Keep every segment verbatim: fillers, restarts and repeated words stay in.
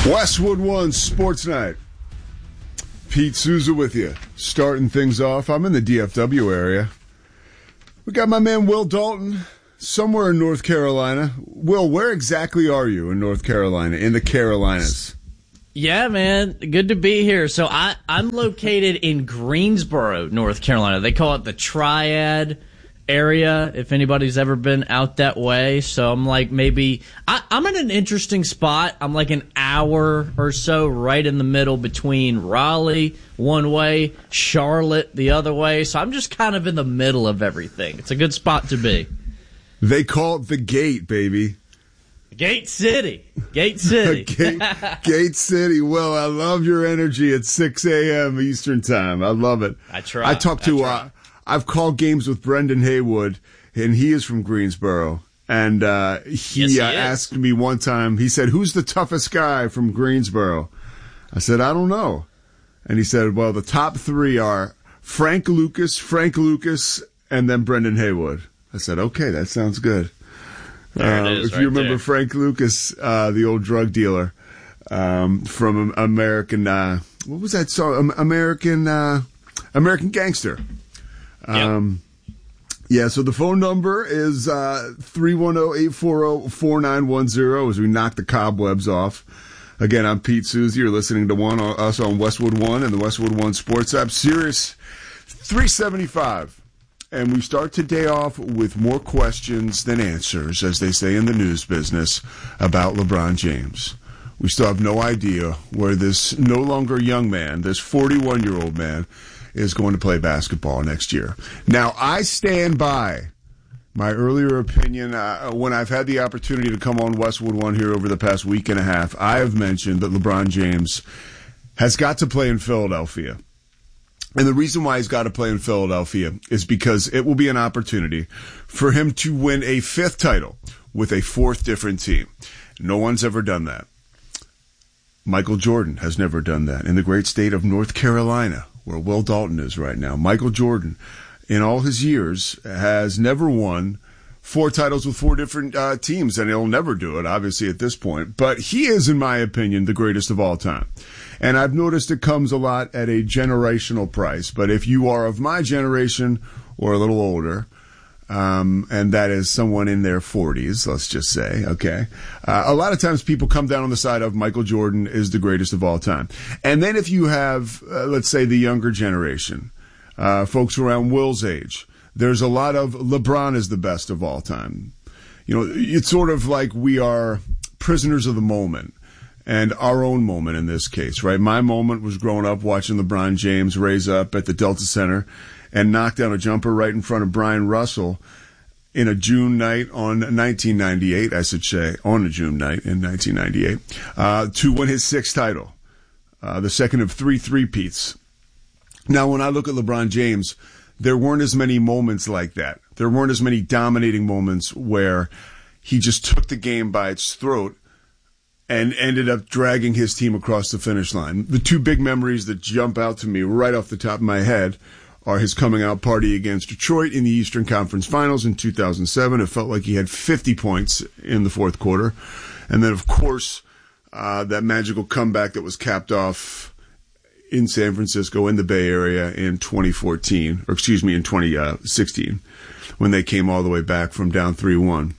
Westwood One Sports Night. Pete Souza with you, starting things off. I'm in the D F W area. We got my man Will Dalton, somewhere in North Carolina. Will, where exactly are you in North Carolina, in the Carolinas? Yeah, man, good to be here. So I, I'm located in Greensboro, North Carolina. They call it the Triad area, if anybody's ever been out that way. So I'm like maybe I, I'm in an interesting spot. I'm like an hour or so right in the middle between Raleigh one way, Charlotte the other way. So I'm just kind of in the middle of everything. It's a good spot to be. They call it the Gate, baby. Gate City. Gate City. Gate, Gate City. Well, I love your energy at six a.m. Eastern time. I love it. I try. I talked to I uh, I've called games with Brendan Haywood, and he is from Greensboro. And uh, he, yes, he uh, asked me one time, he said, who's the toughest guy from Greensboro? I said, I don't know. And he said, well, the top three are Frank Lucas, Frank Lucas, and then Brendan Haywood. I said, okay, that sounds good. There Uh, it is, if right you remember there. Frank Lucas, uh, the old drug dealer um, from American, uh, what was that song? American, uh, American Gangster. Um, yeah, so the phone number is uh, three one zero, eight four zero, four nine one zero as we knock the cobwebs off. Again, I'm Pete Souza. You're listening to one us on Westwood One and the Westwood One Sports app, Sirius three seventy-five. And we start today off with more questions than answers, as they say in the news business, about LeBron James. We still have no idea where this no longer young man, this forty-one-year-old man, is going to play basketball next year. Now, I stand by my earlier opinion. Uh, when I've had the opportunity to come on Westwood One here over the past week and a half, I have mentioned that LeBron James has got to play in Philadelphia. And the reason why he's got to play in Philadelphia is because it will be an opportunity for him to win a fifth title with a fourth different team. No one's ever done that. Michael Jordan has never done that in the great state of North Carolina, where Will Dalton is right now. Michael Jordan, in all his years, has never won four titles with four different uh, teams, and he'll never do it, obviously, at this point. But he is, in my opinion, the greatest of all time. And I've noticed it comes a lot at a generational price. But if you are of my generation or a little older, um, and that is someone in their forties, let's just say, okay, uh, a lot of times people come down on the side of Michael Jordan is the greatest of all time. And then if you have, uh, let's say, the younger generation, uh, folks around Will's age, there's a lot of LeBron is the best of all time. You know, it's sort of like we are prisoners of the moment. And our own moment in this case, right? My moment was growing up watching LeBron James raise up at the Delta Center and knock down a jumper right in front of Brian Russell in a June night on nineteen ninety-eight, I should say, on a June night in nineteen ninety-eight, uh, to win his sixth title, uh, the second of three three-peats. Now, when I look at LeBron James, there weren't as many moments like that. There weren't as many dominating moments where he just took the game by its throat and ended up dragging his team across the finish line. The two big memories that jump out to me right off the top of my head are his coming out party against Detroit in the Eastern Conference Finals in two thousand seven. It felt like he had fifty points in the fourth quarter. And then, of course, uh, that magical comeback that was capped off in San Francisco, in the Bay Area in twenty fourteen, or excuse me, in twenty sixteen, when they came all the way back from down three one.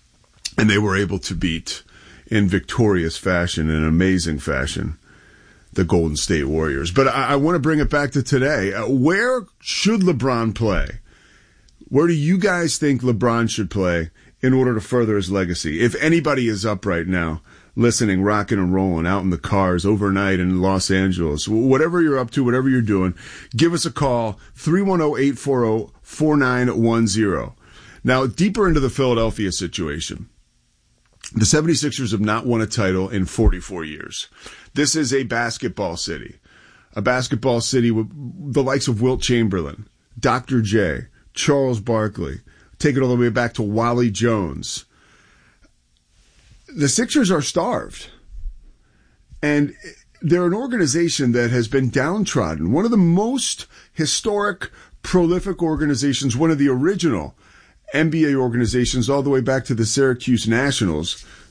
And they were able to beat, in victorious fashion, in amazing fashion, the Golden State Warriors. But I, I want to bring it back to today. Uh, where should LeBron play? Where do you guys think LeBron should play in order to further his legacy? If anybody is up right now, listening, rocking and rolling, out in the cars, overnight in Los Angeles, whatever you're up to, whatever you're doing, give us a call, three one zero, eight four zero, four nine one zero. Now, deeper into the Philadelphia situation, the seventy-sixers have not won a title in forty-four years. This is a basketball city. A basketball city with the likes of Wilt Chamberlain, Doctor J, Charles Barkley, take it all the way back to Wally Jones. The Sixers are starved. And they're an organization that has been downtrodden. One of the most historic, prolific organizations, one of the original N B A organizations all the way back to the Syracuse Nationals,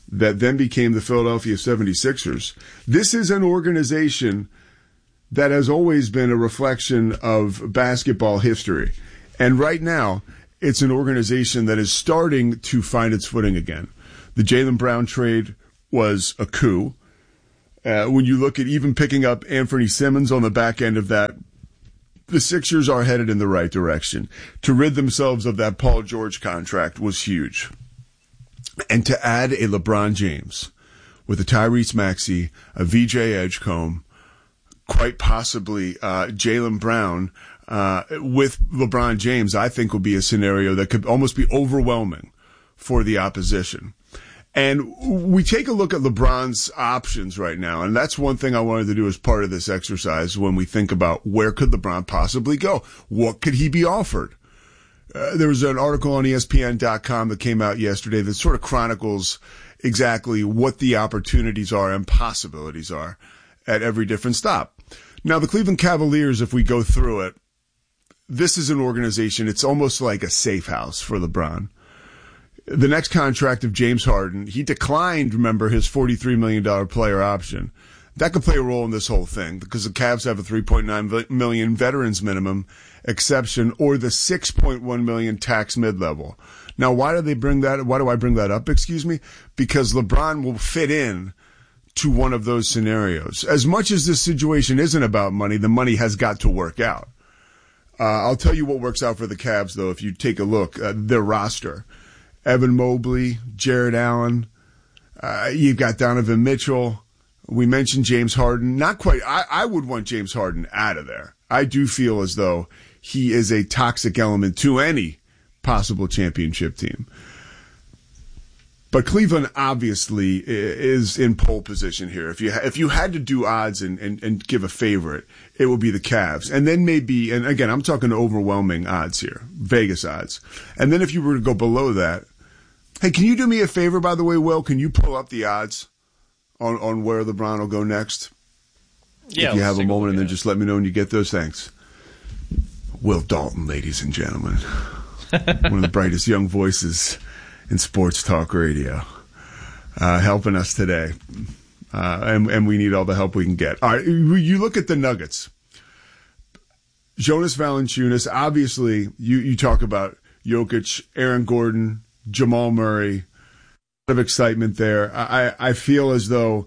that then became the Philadelphia seventy-sixers. This is an organization that has always been a reflection of basketball history. And right now, it's an organization that is starting to find its footing again. The Jaylen Brown trade was a coup. Uh, when you look at even picking up Anthony Simmons on the back end of that, the Sixers are headed in the right direction. To rid themselves of that Paul George contract was huge. And to add a LeBron James with a Tyrese Maxey, a V J Edgecombe, quite possibly uh, Jaylen Brown uh, with LeBron James, I think will be a scenario that could almost be overwhelming for the opposition. And we take a look at LeBron's options right now, and that's one thing I wanted to do as part of this exercise when we think about where could LeBron possibly go? What could he be offered? Uh, there was an article on E S P N dot com that came out yesterday that sort of chronicles exactly what the opportunities are and possibilities are at every different stop. Now, the Cleveland Cavaliers, if we go through it, this is an organization, it's almost like a safe house for LeBron. The next contract of James Harden, he declined, remember, his forty-three million dollars player option. That could play a role in this whole thing because the Cavs have a three point nine million dollars veterans minimum exception or the six point one million dollars tax mid-level. Now, why do they bring that? Why do I bring that up? Excuse me, because LeBron will fit in to one of those scenarios. As much as this situation isn't about money, the money has got to work out. Uh, I'll tell you what works out for the Cavs, though, if you take a look at their roster. Evan Mobley, Jared Allen, uh, you've got Donovan Mitchell. We mentioned James Harden. Not quite. I, I would want James Harden out of there. I do feel as though he is a toxic element to any possible championship team. But Cleveland obviously is in pole position here. If you if you had to do odds and, and, and give a favorite, it would be the Cavs. And then maybe, and again, I'm talking overwhelming odds here, Vegas odds. And then if you were to go below that, hey, can you do me a favor, by the way, Will? Can you pull up the odds on, on where LeBron will go next? Yeah. If you have a moment, and then just let me know when you get those. Thanks. Will Dalton, ladies and gentlemen. One of the brightest young voices in sports talk radio, uh, helping us today. Uh, and, and we need all the help we can get. All right, you look at the Nuggets. Jonas Valanciunas, obviously, you, you talk about Jokic, Aaron Gordon, Jamal Murray. A lot of excitement there. I, I feel as though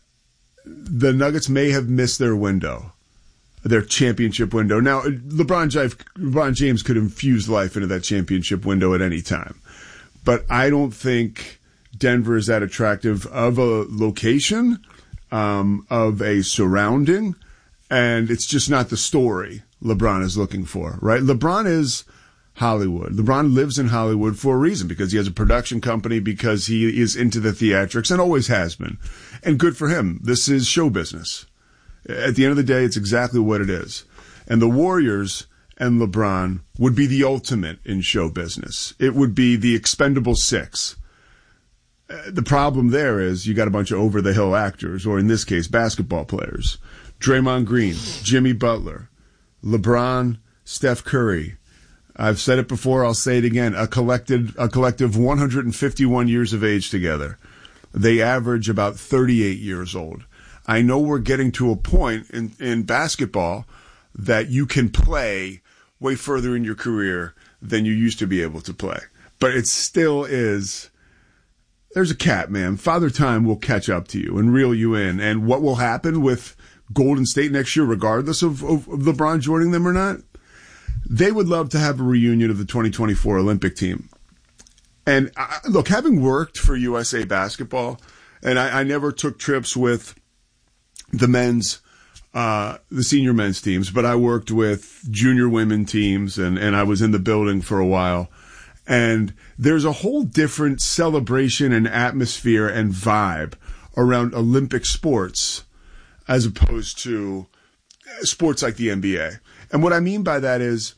the Nuggets may have missed their window, their championship window. Now, LeBron James, LeBron James could infuse life into that championship window at any time. But I don't think Denver is that attractive of a location, um, of a surrounding, and it's just not the story LeBron is looking for, right? LeBron is Hollywood. LeBron lives in Hollywood for a reason, because he has a production company, because he is into the theatrics and always has been. And good for him. This is show business. At the end of the day, it's exactly what it is. And the Warriors and LeBron would be the ultimate in show business. It would be the expendable six. Uh, the problem there is you got a bunch of over-the-hill actors, or in this case, basketball players. Draymond Green, Jimmy Butler, LeBron, Steph Curry. I've said it before, I'll say it again, a collective, a collective one hundred fifty-one years of age together. They average about thirty-eight years old. I know we're getting to a point in, in basketball that you can play way further in your career than you used to be able to play. But it still is, there's a cap, man. Father Time will catch up to you and reel you in. And what will happen with Golden State next year, regardless of, of, of LeBron joining them or not, they would love to have a reunion of the twenty twenty-four Olympic team. And I, look, having worked for U S A Basketball, and I, I never took trips with the men's Uh, the senior men's teams, but I worked with junior women teams, and, and I was in the building for a while. And there's a whole different celebration and atmosphere and vibe around Olympic sports as opposed to sports like the N B A. And what I mean by that is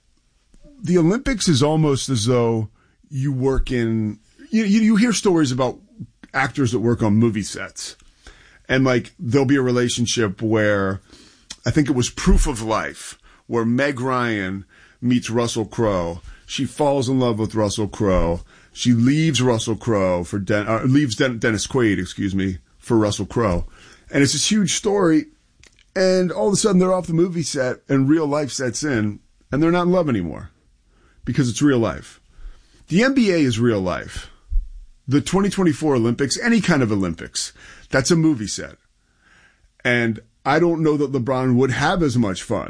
the Olympics is almost as though you work in, you, you, you hear stories about actors that work on movie sets. And, like, there'll be a relationship where, I think it was Proof of Life, where Meg Ryan meets Russell Crowe. She falls in love with Russell Crowe. She leaves Russell Crowe for Den- uh, leaves Den- Dennis Quaid, excuse me, for Russell Crowe, and it's this huge story. And all of a sudden, they're off the movie set, and real life sets in, and they're not in love anymore because it's real life. The N B A is real life. The twenty twenty-four Olympics, any kind of Olympics, that's a movie set. And I don't know that LeBron would have as much fun